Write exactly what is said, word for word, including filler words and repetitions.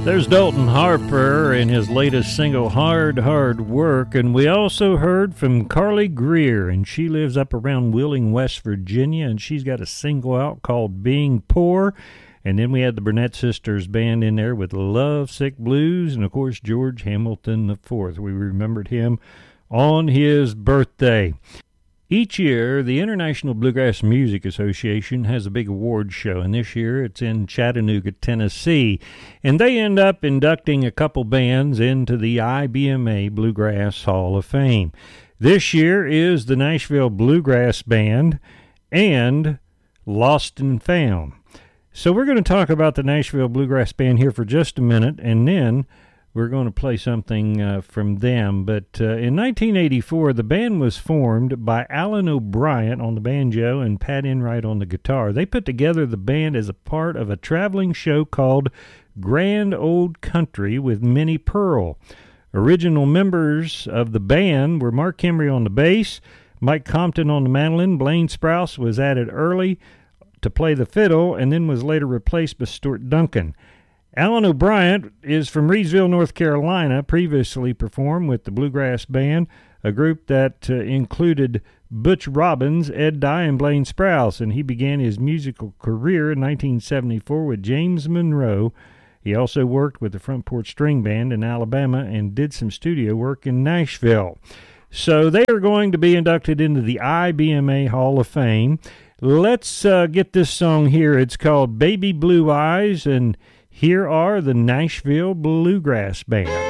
There's Dalton Harper and his latest single, Hard, Hard Work. And we also heard from Carly Greer, and she lives up around Wheeling, West Virginia, and she's got a single out called Being Poor. And then we had the Burnett Sisters Band in there with Love Sick Blues, and of course George Hamilton the fourth. We remembered him on his birthday. Each year, the International Bluegrass Music Association has a big award show, and this year it's in Chattanooga, Tennessee. And they end up inducting a couple bands into the I B M A Bluegrass Hall of Fame. This year is the Nashville Bluegrass Band and Lost and Found. So we're going to talk about the Nashville Bluegrass Band here for just a minute, and then we're going to play something uh, from them. But uh, in nineteen eighty-four, the band was formed by Alan O'Brien on the banjo and Pat Enright on the guitar. They put together the band as a part of a traveling show called Grand Old Country with Minnie Pearl. Original members of the band were Mark Henry on the bass, Mike Compton on the mandolin, Blaine Sprouse was added early to play the fiddle, and then was later replaced by Stuart Duncan. Alan O'Brien is from Reedsville, North Carolina, previously performed with the Bluegrass Band, a group that uh, included Butch Robbins, Ed Dye, and Blaine Sprouse, and he began his musical career in nineteen seventy-four with James Monroe. He also worked with the Front Porch String Band in Alabama and did some studio work in Nashville. So they are going to be inducted into the I B M A Hall of Fame. Let's uh, get this song here. It's called Baby Blue Eyes, and here are the Nashville Bluegrass Band.